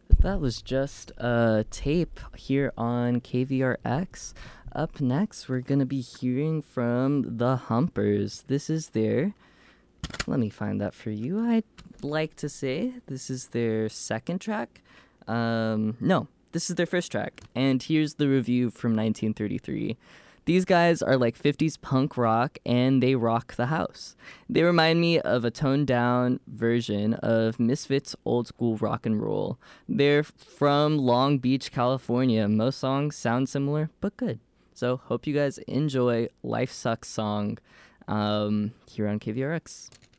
That was just a tape here on KVRX. Up next, we're going to be hearing from the Humpers. This is their, let me find that for you. I'd like to say this is their second track. No, this is their first track. And here's the review from 1933. These guys are like 50s punk rock and they rock the house. They remind me of a toned down version of Misfits' old school rock and roll. They're from Long Beach, California. Most songs sound similar, but good. So, hope you guys enjoy Life Sucks song here on KVRX.